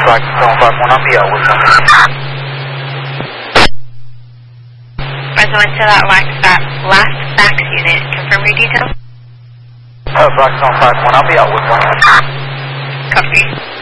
Fox 751, I'll be out with something. Resident to that last fax unit. Confirm your details. Fox 751, I'll be out with one. Copy.